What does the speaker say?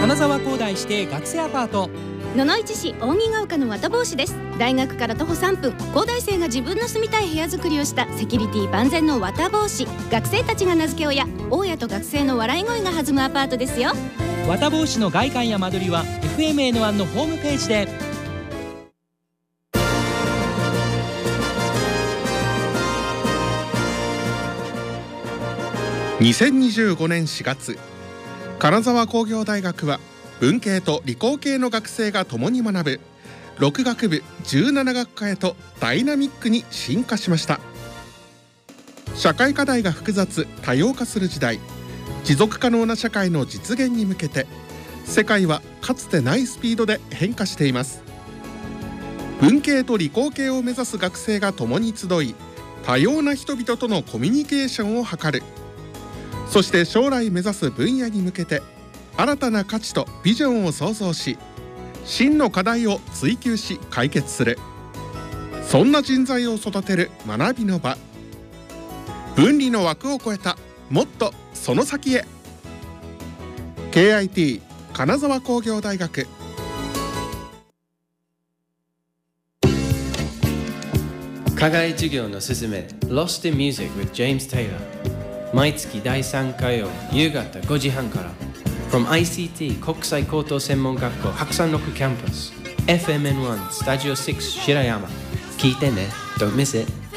金沢工大指定学生アパート。 野々市市扇ヶ丘の綿帽子です。大学から徒歩3分、工大生が自分の住みたい部屋作りをしたセキュリティ万全の綿帽子。学生たちが名付け親、大家と学生の笑い声が弾むアパートですよ。 綿帽子の外観や間取りは FMN1 のホームページで。 2025年4月、金沢工業大学は文系と理工系の学生が共に学ぶ6学部17学科へとダイナミックに進化しました。社会課題が複雑多様化する時代、持続可能な社会の実現に向けて世界はかつてないスピードで変化しています。文系と理工系を目指す学生が共に集い、多様な人々とのコミュニケーションを図る。そして将来目指す分野に向けて新たな価値とビジョンを創造し、真の課題を追求し解決する。そんな人材を育てる学びの場。分離の枠を超えたもっとその先へ。 KIT 金沢工業大学。 課外授業のすすめ Lost in Music with James Taylor、 毎月第3火曜夕方5時半から From ICT 国際高等専門学校白山6キャンパス FMN1 スタジオ6白山。聞いてね、Don't miss it。